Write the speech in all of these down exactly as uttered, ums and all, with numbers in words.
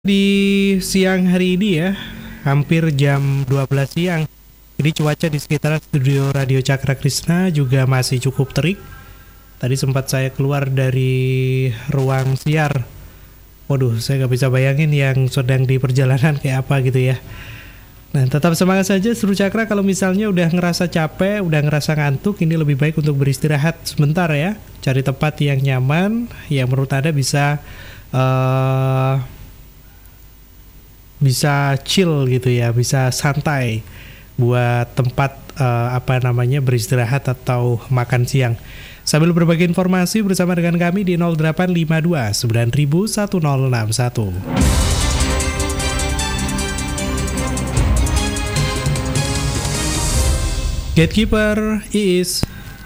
Di siang hari ini ya, hampir jam dua belas siang. Ini cuaca di sekitar studio Radio Cakra Krisna juga masih cukup terik. Tadi sempat saya keluar dari ruang siar. Waduh, saya nggak bisa bayangin yang sedang di perjalanan kayak apa gitu ya. Nah, tetap semangat saja Seru Cakra. Kalau misalnya udah ngerasa capek, udah ngerasa ngantuk, ini lebih baik untuk beristirahat sebentar ya. Cari tempat yang nyaman, yang menurut Anda bisa uh, bisa chill gitu ya, bisa santai buat tempat uh, apa namanya beristirahat atau makan siang. Sambil berbagi informasi bersama dengan kami di nol delapan lima dua sembilan nol satu nol enam satu. Gatekeeper Iis.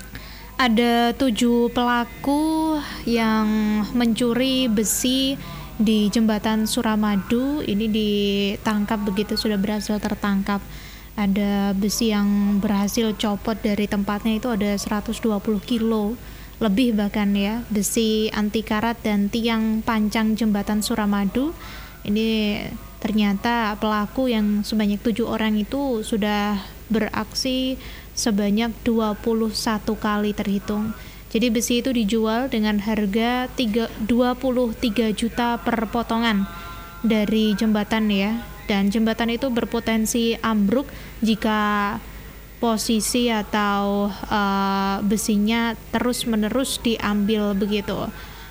Ada tujuh pelaku yang mencuri besi di jembatan Suramadu. Ini ditangkap begitu, sudah berhasil tertangkap. Ada besi yang berhasil copot dari tempatnya itu ada seratus dua puluh kilo lebih bahkan ya, besi anti karat dan tiang pancang jembatan Suramadu. Ini ternyata pelaku yang sebanyak tujuh orang itu sudah beraksi sebanyak dua puluh satu kali terhitung. Jadi besi itu dijual dengan harga dua puluh tiga juta per potongan dari jembatan ya. Dan jembatan itu berpotensi ambruk jika posisi atau uh, besinya terus-menerus diambil begitu.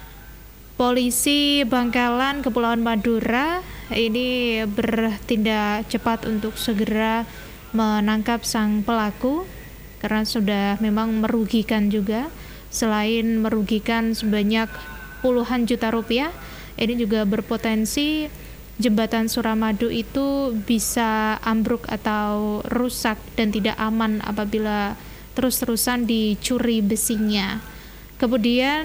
Polisi Bangkalan Kepulauan Madura ini bertindak cepat untuk segera menangkap sang pelaku karena sudah memang merugikan juga. Selain merugikan sebanyak puluhan juta rupiah, ini juga berpotensi jembatan Suramadu itu bisa ambruk atau rusak dan tidak aman apabila terus-terusan dicuri besinya. Kemudian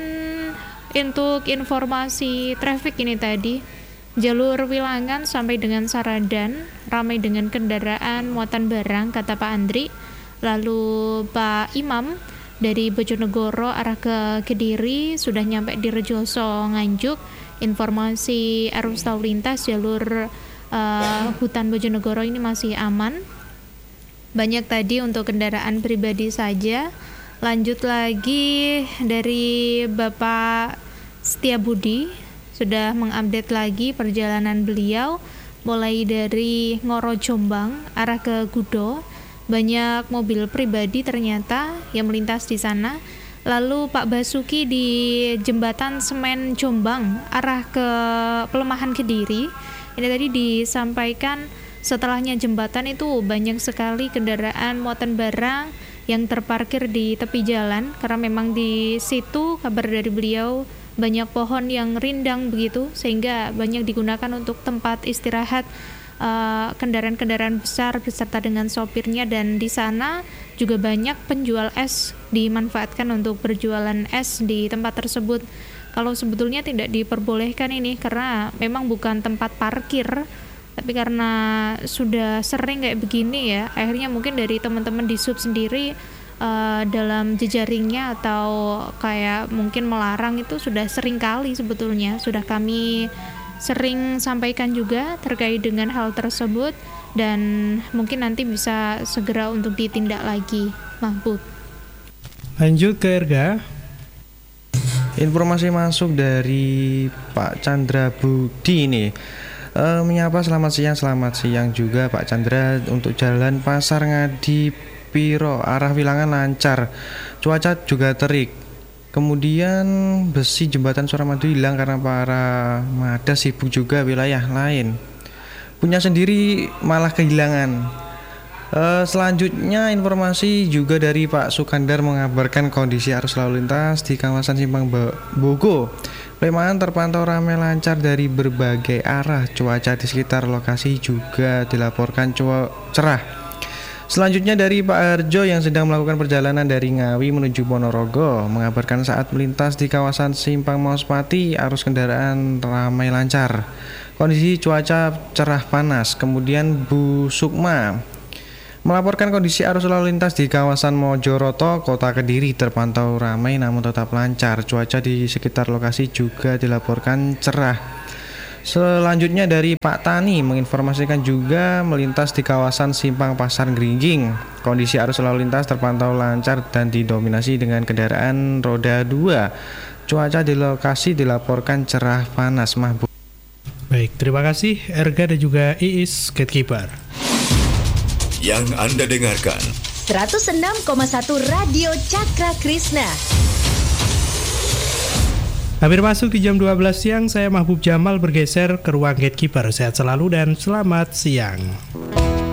untuk informasi traffic ini tadi, jalur Wilangan sampai dengan Saradan ramai dengan kendaraan muatan barang, kata Pak Andri. Lalu Pak Imam dari Bojonegoro arah ke Kediri sudah nyampe di Rejoso Nganjuk. Informasi arus lalu lintas jalur uh, hutan Bojonegoro ini masih aman. Banyak tadi untuk kendaraan pribadi saja. Lanjut lagi dari Bapak Setiabudi sudah mengupdate lagi perjalanan beliau mulai dari Ngoro Jombang arah ke Gudo. Banyak mobil pribadi ternyata yang melintas di sana. Lalu Pak Basuki di jembatan Semen Jombang arah ke Pelemahan Kediri. Ini tadi disampaikan setelahnya jembatan itu banyak sekali kendaraan muatan barang yang terparkir di tepi jalan karena memang di situ kabar dari beliau banyak pohon yang rindang begitu sehingga banyak digunakan untuk tempat istirahat Uh, kendaraan-kendaraan besar beserta dengan sopirnya, dan di sana juga banyak penjual es dimanfaatkan untuk berjualan es di tempat tersebut. Kalau sebetulnya tidak diperbolehkan ini karena memang bukan tempat parkir, tapi karena sudah sering kayak begini ya, akhirnya mungkin dari teman-teman di sub sendiri uh, dalam jejaringnya atau kayak mungkin melarang itu sudah sering kali sebetulnya sudah kami sering sampaikan juga terkait dengan hal tersebut, dan mungkin nanti bisa segera untuk ditindak lagi. Mahbub. Lanjut ke Erga. Informasi masuk dari Pak Chandra Budi ini e, menyapa selamat siang, selamat siang juga Pak Chandra. Untuk jalan Pasar Ngadi Piro arah Wilangan lancar, cuaca juga terik. Kemudian besi jembatan Suramadu hilang karena para Mada sibuk juga wilayah lain. Punya sendiri malah kehilangan. E, selanjutnya informasi juga dari Pak Sukandar mengabarkan kondisi arus lalu lintas di kawasan Simpang Bogo. Pelemahan terpantau ramai lancar dari berbagai arah. Cuaca di sekitar lokasi juga dilaporkan cuaca cerah. Selanjutnya dari Pak Arjo yang sedang melakukan perjalanan dari Ngawi menuju Ponorogo mengabarkan saat melintas di kawasan Simpang Mauspati arus kendaraan ramai lancar. Kondisi cuaca cerah panas. Kemudian Bu Sukma melaporkan kondisi arus lalu lintas di kawasan Mojoroto, Kota Kediri terpantau ramai namun tetap lancar. Cuaca di sekitar lokasi juga dilaporkan cerah. Selanjutnya dari Pak Tani menginformasikan juga melintas di kawasan Simpang Pasar Gringging. Kondisi arus lalu lintas terpantau lancar dan didominasi dengan kendaraan roda dua. Cuaca di lokasi dilaporkan cerah panas, Mahbub. Baik, terima kasih Erga dan juga Iis Gatekeeper. Yang Anda dengarkan seratus enam koma satu Radio Cakra Krishna. Hampir masuk di jam dua belas siang, saya Mahbub Jamal bergeser ke ruang Gatekeeper. Sehat selalu dan selamat siang.